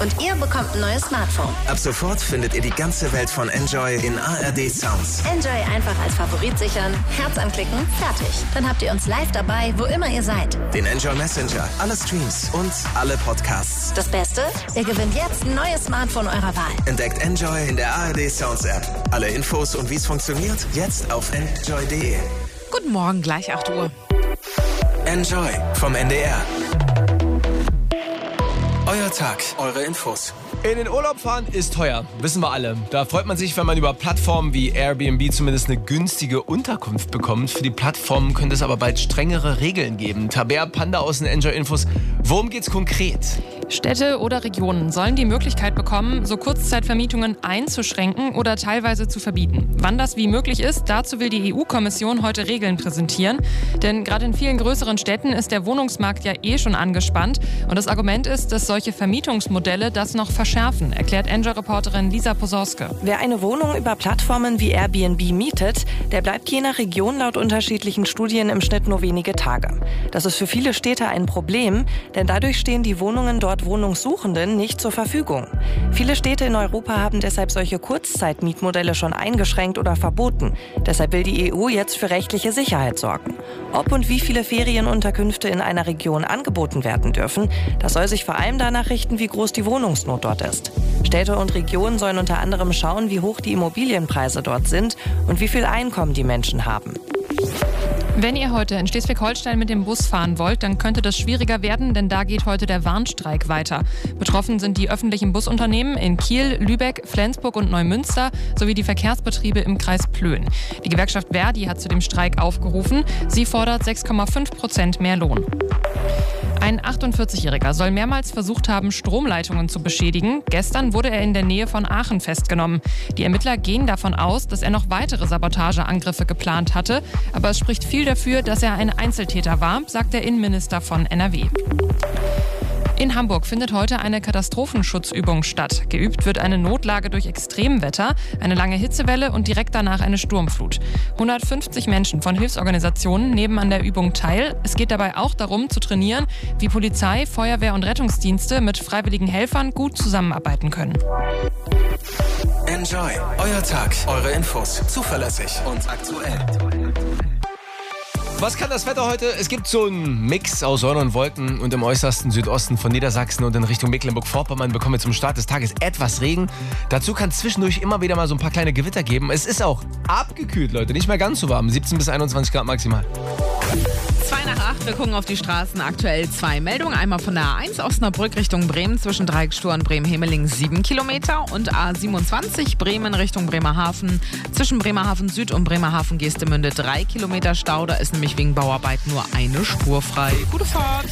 und ihr bekommt ein neues Smartphone. Ab sofort findet ihr die ganze Welt von Enjoy in ARD Sounds. Enjoy einfach als Favorit sichern, Herz anklicken, fertig. Dann habt ihr uns live dabei, wo immer ihr seid. Den Enjoy Messenger, alle Streams und alle Podcasts. Das Beste? Ihr gewinnt jetzt ein neues Smartphone eurer Wahl. Entdeckt Enjoy in der ARD Sounds App. Alle Infos und wie es funktioniert, jetzt auf enjoy.de. Guten Morgen, gleich 8 Uhr. Enjoy vom NDR. Euer Tag, eure Infos. In den Urlaub fahren ist teuer, wissen wir alle. Da freut man sich, wenn man über Plattformen wie Airbnb zumindest eine günstige Unterkunft bekommt. Für die Plattformen könnte es aber bald strengere Regeln geben. Tabea Panda aus den Enjoy Infos. Worum geht's konkret? Städte oder Regionen sollen die Möglichkeit bekommen, so Kurzzeitvermietungen einzuschränken oder teilweise zu verbieten. Wann das wie möglich ist, dazu will die EU-Kommission heute Regeln präsentieren. Denn gerade in vielen größeren Städten ist der Wohnungsmarkt ja schon angespannt. Und das Argument ist, dass solche Vermietungsmodelle das noch verschärfen, erklärt Enjoy-Reporterin Lisa Posorske. Wer eine Wohnung über Plattformen wie Airbnb mietet, der bleibt je nach Region laut unterschiedlichen Studien im Schnitt nur wenige Tage. Das ist für viele Städte ein Problem, denn dadurch stehen die Wohnungen dort Wohnungssuchenden nicht zur Verfügung. Viele Städte in Europa haben deshalb solche Kurzzeitmietmodelle schon eingeschränkt oder verboten. Deshalb will die EU jetzt für rechtliche Sicherheit sorgen. Ob und wie viele Ferienunterkünfte in einer Region angeboten werden dürfen, das soll sich vor allem danach richten, wie groß die Wohnungsnot dort ist. Städte und Regionen sollen unter anderem schauen, wie hoch die Immobilienpreise dort sind und wie viel Einkommen die Menschen haben. Wenn ihr heute in Schleswig-Holstein mit dem Bus fahren wollt, dann könnte das schwieriger werden, denn da geht heute der Warnstreik weiter. Betroffen sind die öffentlichen Busunternehmen in Kiel, Lübeck, Flensburg und Neumünster sowie die Verkehrsbetriebe im Kreis Plön. Die Gewerkschaft Verdi hat zu dem Streik aufgerufen. Sie fordert 6,5% mehr Lohn. Ein 48-Jähriger soll mehrmals versucht haben, Stromleitungen zu beschädigen. Gestern wurde er in der Nähe von Aachen festgenommen. Die Ermittler gehen davon aus, dass er noch weitere Sabotageangriffe geplant hatte. Aber es spricht viel dafür, dass er ein Einzeltäter war, sagt der Innenminister von NRW. In Hamburg findet heute eine Katastrophenschutzübung statt. Geübt wird eine Notlage durch Extremwetter, eine lange Hitzewelle und direkt danach eine Sturmflut. 150 Menschen von Hilfsorganisationen nehmen an der Übung teil. Es geht dabei auch darum, zu trainieren, wie Polizei, Feuerwehr und Rettungsdienste mit freiwilligen Helfern gut zusammenarbeiten können. Enjoy, euer Tag, eure Infos, zuverlässig und aktuell. Was kann das Wetter heute? Es gibt so einen Mix aus Sonne und Wolken und im äußersten Südosten von Niedersachsen und in Richtung Mecklenburg-Vorpommern bekommen wir zum Start des Tages etwas Regen. Dazu kann es zwischendurch immer wieder mal so ein paar kleine Gewitter geben. Es ist auch abgekühlt, Leute, nicht mehr ganz so warm. 17 bis 21 Grad maximal. 7:55, wir gucken auf die Straßen. Aktuell 2 Meldungen. Einmal von der A1 Osnabrück Richtung Bremen zwischen Dreieckstor und Bremen-Hemeling 7 Kilometer und A27 Bremen Richtung Bremerhaven zwischen Bremerhaven Süd und Bremerhaven Geestemünde 3 Kilometer Stau. Da ist nämlich wegen Bauarbeit nur eine Spur frei. Gute Fahrt!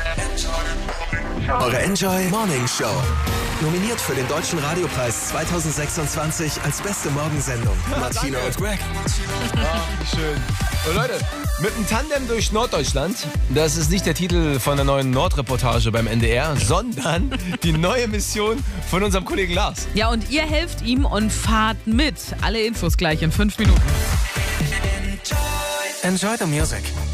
Eure Enjoy Morning Show. Nominiert für den Deutschen Radiopreis 2026 als beste Morgensendung. Martina und Greg. Ach, schön. Und Leute, mit einem Tandem durch Norddeutschland, das ist nicht der Titel von der neuen Nordreportage beim NDR, sondern die neue Mission von unserem Kollegen Lars. Ja, und ihr helft ihm und fahrt mit. Alle Infos gleich in 5 Minuten. Enjoy the music.